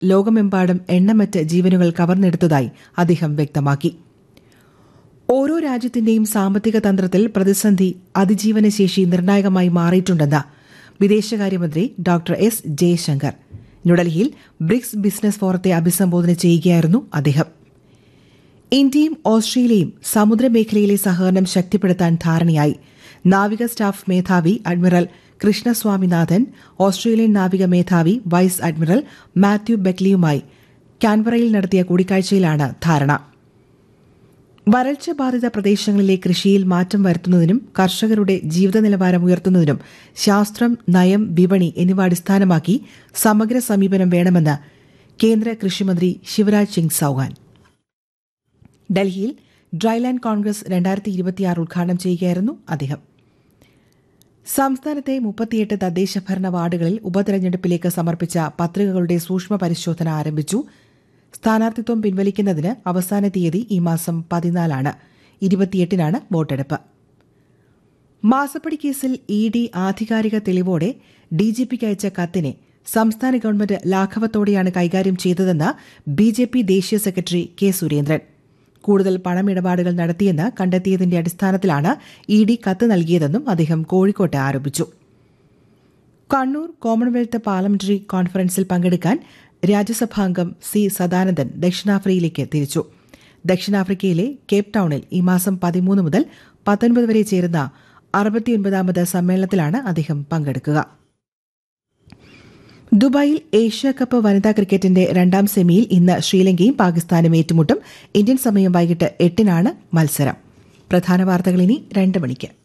ലോകമെമ്പാടും എണ്ണമറ്റ ജീവനുകൾ കവർന്നെടുത്തതായി അദ്ദേഹം വ്യക്തമാക്കി. ഓരോ രാജ്യത്തിന്റെയും സാമ്പത്തിക തന്ത്രത്തിൽ പ്രതിസന്ധി അതിജീവനശേഷി നിർണായകമായി മാറിയിട്ടുണ്ടെന്ന് വിദേശകാര്യമന്ത്രി ഡോക്ടർ എസ് ജയശങ്കർ ന്യൂഡൽഹിയിൽ ബ്രിക്സ് ബിസിനസ് ഫോറത്തെ അഭിസംബോധന ചെയ്യുകയായിരുന്നു അദ്ദേഹം. ഇന്ത്യയും ഓസ്ട്രേലിയയും സമുദ്രമേഖലയിലെ സഹകരണം ശക്തിപ്പെടുത്താൻ ധാരണയായി. നാവിക സ്റ്റാഫ് മേധാവി അഡ്മിറൽ കൃഷ്ണസ്വാമിനാഥൻ ഓസ്ട്രേലിയൻ നാവിക മേധാവി വൈസ് അഡ്മിറൽ മാത്യു ബെക്ലിയുമായി കാൻബറയിൽ നടത്തിയ കൂടിക്കാഴ്ചയിലാണ് ധാരണ. വരൾച്ച ബാധിത പ്രദേശങ്ങളിലെ കൃഷിയിൽ മാറ്റം വരുത്തുന്നതിനും കർഷകരുടെ ജീവിത നിലവാരം ഉയർത്തുന്നതിനും ശാസ്ത്രം, നയം, വിപണി എന്നിവ അടിസ്ഥാനമാക്കി സമഗ്ര സമീപനം വേണമെന്ന് കേന്ദ്ര കൃഷിമന്ത്രി ശിവരാജ് സിംഗ് ചൌഹാൻ ഡൽഹിയിൽ ഡ്രൈലാൻഡ് കോൺഗ്രസ് 2026 ഉദ്ഘാടനം ചെയ്യുകയായിരുന്നു അദ്ദേഹം. സംസ്ഥാനത്തെ 38 തദ്ദേശഭരണ വാർഡുകളിൽ ഉപതെരഞ്ഞെടുപ്പിലേക്ക് സമർപ്പിച്ച പത്രികകളുടെ സൂക്ഷ്മ പരിശോധന ആരംഭിച്ചു. സ്ഥാനാർത്ഥിത്വം പിൻവലിക്കുന്നതിന് അവസാന തീയതി ഈ മാസം 14 28 വോട്ടെടുപ്പ്. മാസപ്പടി കേസിൽ ഇഡി ആധികാരിക തെളിവോടെ ഡിജിപിക്ക് അയച്ച കത്തിനെ സംസ്ഥാന ഗവൺമെന്റ് ലാഘവത്തോടെയാണ് കൈകാര്യം ചെയ്തതെന്ന് ബിജെപി ദേശീയ സെക്രട്ടറി കെ സുരേന്ദ്രൻ. കൂടുതൽ പണമിടപാടുകൾ നടത്തിയെന്ന് കണ്ടെത്തിയതിന്റെ അടിസ്ഥാനത്തിലാണ് ഇഡി കത്ത് നൽകിയതെന്നും അദ്ദേഹം കോഴിക്കോട്ട് ആരോപിച്ചു. കണ്ണൂർ കോമൺവെൽത്ത് പാർലമെന്ററി കോൺഫറൻസിൽ പങ്കെടുക്കാൻ രാജ്യസഭാംഗം സി സദാനന്ദൻ ദക്ഷിണാഫ്രിക്കയിലേക്ക് തിരിച്ചു. ദക്ഷിണാഫ്രിക്കയിലെ കേപ്പ് ടൌണിൽ ഈ മാസം 13 മുതൽ 19 വരെ ചേരുന്ന 69ാമത് സമ്മേളനത്തിലാണ് അദ്ദേഹം പങ്കെടുക്കുക. ദുബായിൽ ഏഷ്യാകപ്പ് വനിതാ ക്രിക്കറ്റിന്റെ 2ാം സെമിയിൽ ഇന്ന് ശ്രീലങ്കയും പാകിസ്ഥാനും ഏറ്റുമുട്ടും. ഇന്ത്യൻ സമയം വൈകിട്ട് 8 മത്സരം. പ്രധാന വാർത്തകൾ ഇനി 2 മണിക്ക്.